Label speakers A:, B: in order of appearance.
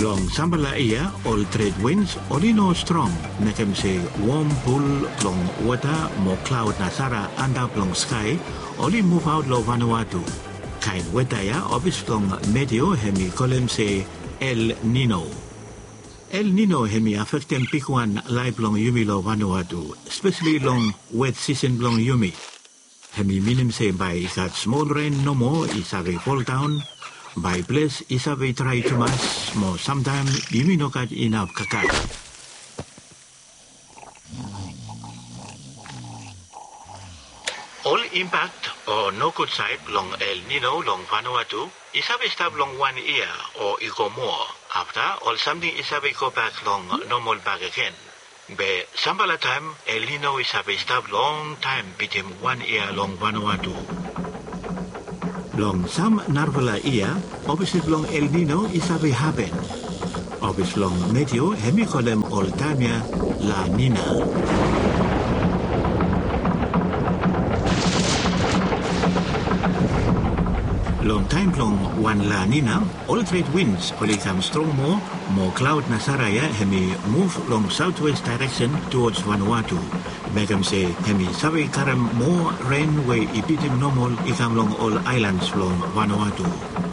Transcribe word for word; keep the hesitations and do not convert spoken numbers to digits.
A: Long Sambala ia, all trade winds, olino strong, nakem se warm pool long water, more cloud nasara under long sky, only move out lo Vanuatu. Kain weather ya, obvious long medio hemi column se El Nino. El Nino hemi affecting pikuan live long yumi lo Vanuatu, especially long wet season long yumi. Hemi minim se by got small rain no more is a fall down. By place isabe try to mas mo sometime yumi no kat enough kakat. All impact or no good side long El Nino long Vanuatu isabe stop long one year or ego more. After all something isabe go back long normal back again. Be Sambala time El Nino isabe stop long time between one year long Vanuatu. Long some narvala ia, opposite long El Nino isabe happen. Opposite long medio hemicolem oltamia La Nina. Long time long one La Nina, all trade winds only come strong more, more cloud nasaraya hemi move long southwest direction towards Vanuatu. Megam say hemi sabi karam more rain way ipitim normal ikam long all islands long Vanuatu.